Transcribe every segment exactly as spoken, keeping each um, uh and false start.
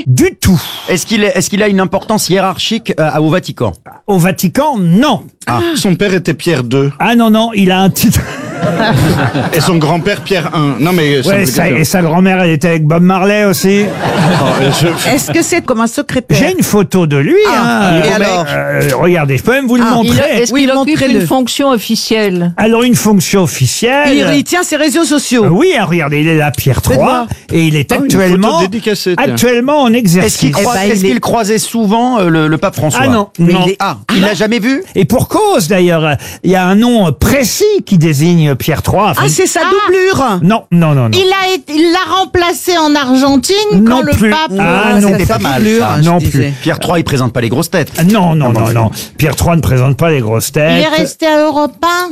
Du tout. Est-ce qu'il est, est-ce qu'il a une importance hiérarchique euh, au Vatican? Au Vatican, non. Ah, son père était Pierre deux. Ah non, non, il a un titre... Et son grand-père Pierre un. Non mais... Ouais, sa, et sa grand-mère, elle était avec Bob Marley aussi. Oh, je... Est-ce que c'est comme un secrétaire? J'ai une photo de lui. Ah, hein, et euh, alors euh, Regardez, je peux même vous le Ah, montrer. Il- Est-ce Oui, qu'il occupe montrez-le. une fonction officielle? Alors, une fonction officielle. il, il tient ses réseaux sociaux. Euh, Oui, hein, regardez, il est là, Pierre Faites trois, voir. et il est Ah, une actuellement, photo dédicacée, tiens. actuellement en Est-ce exercice. qu'il croise- Eh ben, est-ce il est- qu'il croisait souvent euh, le, le pape François? Ah non, Mais non. il est- Ah, il l'a jamais vu? Et pour cause d'ailleurs, il y a un nom précis qui désigne Pierre trois. Enfin, Ah, c'est sa doublure. non, non, non, non. Il a été- il l'a remplacé en Argentine Non quand le plus. pape. Ah, non, c'était sa pas mal, doublure, ça. hein, je Non disais. plus. Pierre trois, il présente pas les grosses têtes. Ah, Non, non, non, non. Pierre trois ne présente pas les grosses têtes. Il est resté à Europe un.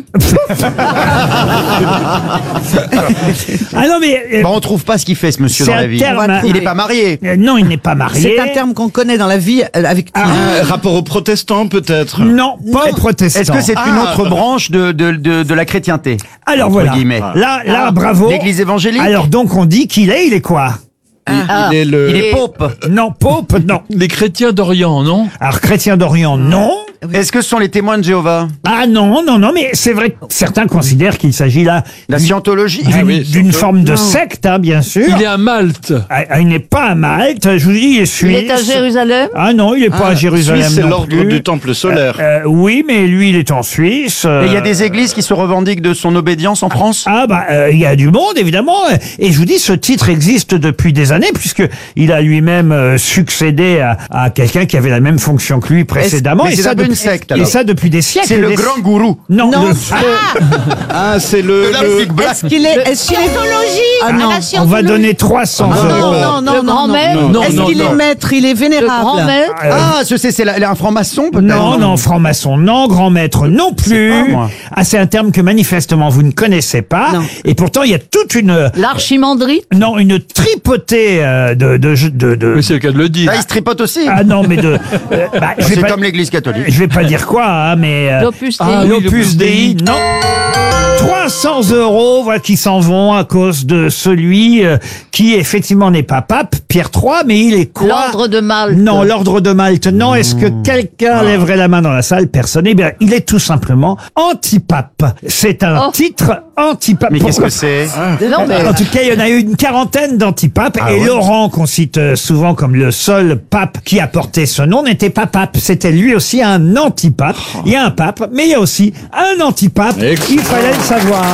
Ah non, mais euh, Bah, on trouve pas ce qu'il fait, ce monsieur, c'est dans la un vie. terme. On va Il est pas marié. euh, non, il n'est pas marié. C'est un terme qu'on connaît dans la vie euh, avec. Ah. Un rapport aux protestants peut-être. Non, pas Non. protestant. Est-ce que c'est une Ah. autre branche de, de, de, de la chrétienté? Alors entre voilà. guillemets. Là, là, bravo. L'église évangélique? Alors donc on dit qu'il est, il est quoi? Il est le... Il est pope. Non, pope, non. Les chrétiens d'Orient, non? Alors chrétien d'Orient, non. Est-ce que ce sont les témoins de Jéhovah? Ah non, non, non, mais c'est vrai que certains considèrent qu'il s'agit là La scientologie? d'une Ah oui, d'une surtout. forme de secte, hein, bien sûr. Il est à Malte. Ah, il n'est pas à Malte, je vous dis, il est Il suisse. est à Jérusalem? Ah non, il n'est pas à Jérusalem Suisse, c'est non l'ordre plus. du temple solaire. Euh, oui, mais lui, il est en Suisse. Et il y a euh, des églises qui se revendiquent de son obédience en France? Ah bah euh, il y a du monde évidemment, et je vous dis ce titre existe depuis des années puisque il a lui-même euh, succédé à, à quelqu'un qui avait la même fonction que lui précédemment mais et c'est ça, un peu une depuis, secte, et alors. ça depuis des siècles. C'est le Des- grand gourou. Non, Non, le- c'est- Ah, c'est le... la le- musique black. Est-ce qu'il est. Est-ce qu'il est. Scientologie. Ah à non, la on on va scientologie. donner trois cents Ah, euros. Non, non, non, Le non, grand non. maître? non, Est-ce non, qu'il non. est maître? Il est Le vénérable. grand maître? Ah, ce c'est, c'est la- un franc-maçon, peut-être? Non, non, franc-maçon, non, grand maître, non plus. pas, moi. Ah, c'est un terme que manifestement vous ne connaissez pas. Non. Et pourtant, il y a toute une, L'archimandrite? non, une tripotée euh, de, de, de, de- Mais c'est le cas de le dire. Ah, il se tripote aussi. ah non, mais de, euh, bah, je vais C'est pas- comme l'église catholique. Je vais pas dire quoi, hein, mais... euh, L'Opus Dei? Ah oui, l'Opus l'Opus Dei, Dei. non. trois cents euros, voilà, qui s'en vont à cause de celui euh, qui effectivement n'est pas pape, Pierre trois, mais il est quoi? L'ordre de Malte? Non, l'ordre de Malte, non. Est-ce que quelqu'un lèverait la main dans la salle? Personne. Eh bien, il est tout simplement antipape. C'est un Oh. titre antipape. Mais qu'est-ce Pourquoi que c'est? Non, mais En tout cas, il y en a eu une quarantaine d'antipapes. Ah et ouais. Laurent, qu'on cite euh, souvent comme le seul pape qui a porté ce nom, n'était pas pape. C'était lui aussi un antipape. Il y a un pape, mais il y a aussi un antipape. Excellent. Il fallait le savoir.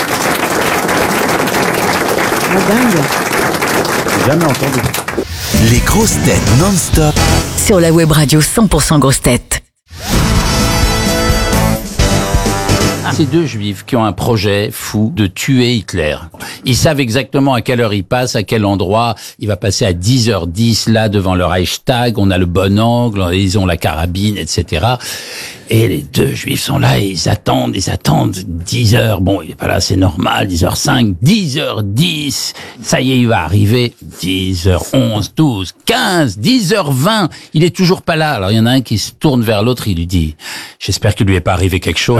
Ah, dingue. Jamais entendu. Les grosses têtes non-stop. Sur la web radio cent pour cent grosses têtes. Ces deux juifs qui ont un projet fou de tuer Hitler. Ils savent exactement à quelle heure il passe, à quel endroit. Il va passer à dix heures dix là devant le Reichstag. On a le bon angle, ils ont la carabine, et cetera. Et les deux juifs sont là et ils attendent, ils attendent dix heures. Bon, il est pas là, c'est normal, dix heures cinq, dix heures dix. Ça y est, il va arriver. dix heures onze, douze, quinze, dix heures vingt. Il est toujours pas là. Alors il y en a un qui se tourne vers l'autre, il lui dit « J'espère qu'il lui est pas arrivé quelque chose. »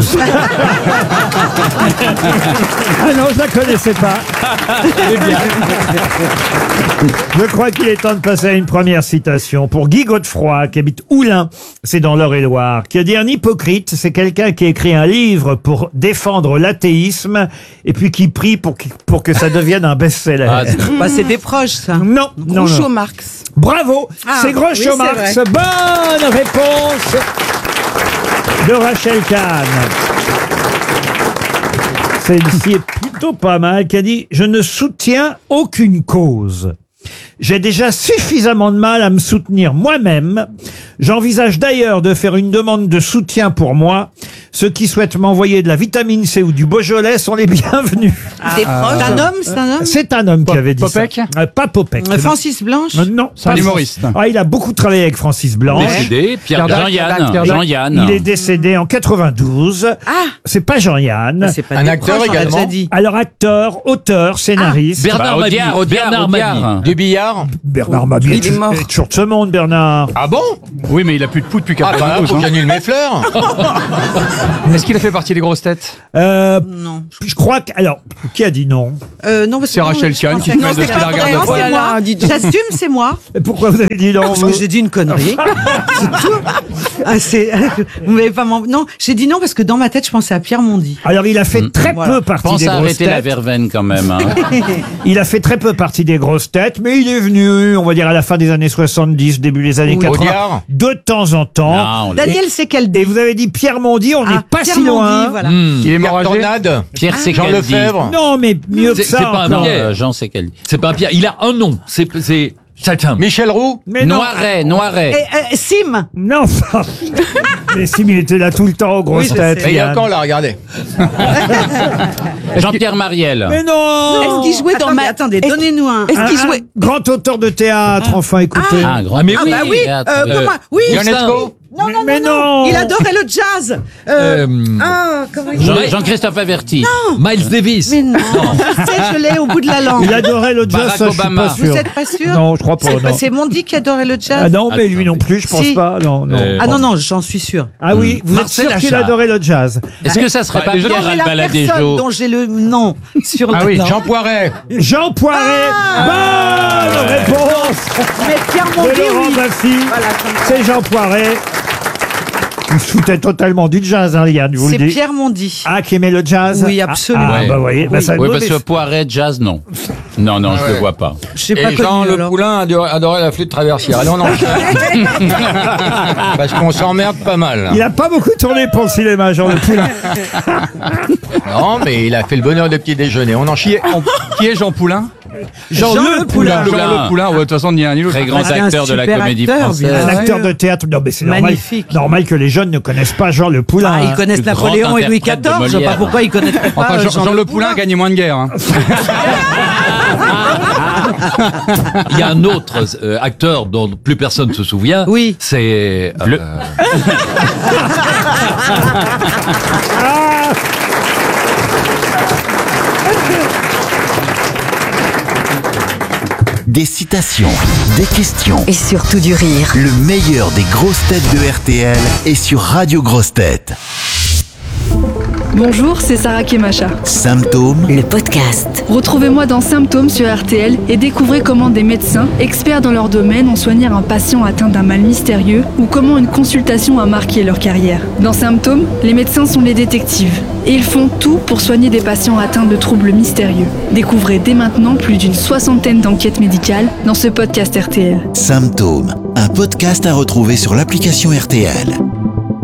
Ah non, je la connaissais pas. Je crois qu'il est temps de passer à une première citation pour Guy Godefroy, qui habite Oulin, c'est dans l'Eure-et-Loire, qui a dit: un hypocrite, c'est quelqu'un qui écrit un livre pour défendre l'athéisme et puis qui prie pour que, pour que ça devienne un best-seller. Ah, c'est- Bah, c'est des proches, ça. non, non, Groucho non. Marx. Bravo, Ah, c'est Groucho oui, c'est Marx. vrai. Bonne réponse de Rachel Kahn. Celle-ci est plutôt pas mal, qui a dit: je ne soutiens aucune cause. J'ai déjà suffisamment de mal à me soutenir moi-même. J'envisage d'ailleurs de faire une demande de soutien pour moi. Ceux qui souhaitent m'envoyer de la vitamine C ou du Beaujolais sont les bienvenus. Des proches. C'est un homme, c'est un homme. C'est un homme qui avait dit Popek ça. Euh, Pas Popek. Euh, Francis Blanche. Euh, Non, C'est un pas humoriste. Francis. Ah, il a beaucoup travaillé avec Francis Blanche. Décédé, Pierre Pierre Jean-Yann. Dac, Pierre Dac. Jean-Yann. Il est décédé en quatre-vingt-douze. Ah, C'est pas Jean-Yann. c'est pas Un des acteur proches, on l'a également. déjà dit. Alors acteur, auteur, scénariste. Bernard Bah, Mabille. Audiard, Bernard Audiard, Mabille. Du billard. Bernard Mabille Il est mort. est toujours de ce monde, Bernard. Ah bon? Oui, mais il a plus de pouls depuis Ah, bah, quatre-vingt-douze. faut que hein. j'annule mes fleurs. Est-ce qu'il a fait partie des grosses têtes Euh, Non. je crois que... Alors, qui a dit non? Euh, non, parce que C'est Rachel je Kahn pensais qui que fait de c'était ce qu'il a pas regardé. vrai. Oh là C'est là, moi. dis donc. J'assume, c'est moi. Et pourquoi vous avez dit non Parce vous que j'ai dit une connerie. C'est tout. Ah, c'est... Vous m'avez pas m'en- Non, j'ai dit non parce que dans ma tête, je pensais à Pierre Mondi. Alors, il a fait très Voilà. peu partie Pense des à grosses arrêter la têtes. verveine quand même. Hein. Il a fait très peu partie des grosses têtes, mais il est venu, on va dire, à la fin des années soixante-dix, début des années Oui. quatre-vingts, Audiard. de temps en temps. Non, on l'a- Daniel Secaldi. Et vous avez dit Pierre Mondi, on n'est Ah, pas Pierre si Mondi, loin. voilà. Hmm. Il est mort Pierre âgé. Tornade. Pierre Jean Secaldi. Lefebvre. Non, mais mieux que C'est- ça c'est pas un encore. billet. Euh, Jean Secaldi. C'est pas un Pierre. Il a un nom. C'est c'est chacun. Michel Roux. Mais non, Noiret, Et, Noiret. euh, Sim. non, enfin. Mais si, mais il était là tout le temps aux grosses Oui, je têtes. sais. Mais il y a Yann. quand là, regardez. Jean-Pierre Mariel. Mais non. Est-ce qu'il jouait dans Attendez, ma... attendez, Est-ce- donnez-nous un. Est-ce Un- qu'il un jouait... grand auteur de théâtre, enfin, écoutez. Ah, un grand Ah, mais Ah oui. bah oui. théâtre. Euh, comment Oui. Ionesco. Non, non, Mais non, non. non. Il adorait le jazz. Euh, Euh, Ah, comment il Jean- Ouais. Jean-Christophe Averti. Miles Davis. Mais non. Je sais, je l'ai au bout de la langue. Il adorait le jazz, Barack ça, je suis Obama. pas sûr. Vous êtes pas sûr? Non, je crois pas, C'est- non. C'est Mondi qui adorait le jazz. Ah non, mais lui non plus, je pense Si. pas. Non, non. Euh, Ah non, non, j'en suis sûr. Ah oui, vous Marcel êtes sûr qu'il Achard. adorait le jazz. Est-ce que ça serait Bah, pas déjà, Pierre J'ai la personne Albaladejo? dont j'ai le nom sur Ah le oui, nom. Jean Poiret. Jean Poiret. Bonne réponse Mais Pierre de Mondi, Laurent oui. Baffy. Voilà, comme ça. C'est Jean Poiret. Il se foutait totalement du jazz, hein, Yann, je vous le C'est dis. Pierre Mondi. Ah, qui aimait le jazz? Oui, absolument. Ah, ah, bah, vous voyez, bah, ça Oui, vaut parce des- que Poiret, jazz, non. Non, non, je le vois pas. Je sais pas Et Jean connu, Le alors. Poulain adorait, adorait la flûte traversière. Allez, on enchaîne. Parce qu'on s'emmerde pas mal. Il a pas beaucoup tourné pour le cinéma, Jean Le Poulain. Non, mais il a fait le bonheur de petit déjeuner. On en chie. On- Qui est Jean Poulain Jean, Le Poulain. Poulain. Jean Le Poulain. Ouais, de toute façon, ni un ni l'autre. Très grand c'est un acteur de la super comédie acteur, française. bien Un sûr. acteur de théâtre. Non, mais c'est normal. Magnifique. Normal que les jeunes ne connaissent pas Jean Le Poulain. Ah, ils hein. connaissent Le grand Napoléon et Louis interprète de quatorze. Je sais pas Molière. pourquoi ils connaissent pas Enfin, euh, Jean, Jean Le Poulain a gagné moins de guerre. hein. Il y a un autre euh, acteur dont plus personne ne se souvient. Oui. C'est. euh, Le- Ah, Des citations, des questions. Et surtout du rire. Le meilleur des grosses têtes de R T L est sur Radio Grosses Têtes. Bonjour, c'est Sarah Kemacha. Symptômes, Le podcast. Retrouvez-moi dans Symptômes sur R T L et découvrez comment des médecins, experts dans leur domaine, ont soigné un patient atteint d'un mal mystérieux ou comment une consultation a marqué leur carrière. Dans Symptômes, les médecins sont les détectives et ils font tout pour soigner des patients atteints de troubles mystérieux. Découvrez dès maintenant plus d'une soixantaine d'enquêtes médicales dans ce podcast R T L. symptômes. Un podcast à retrouver sur l'application R T L.